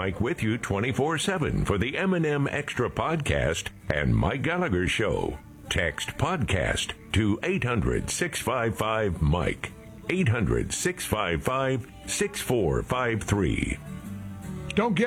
Mike with you 24/7 for the M&M Extra Podcast and Mike Gallagher Show. Text podcast to 800-655-MIKE. 800-655-6453. Don't get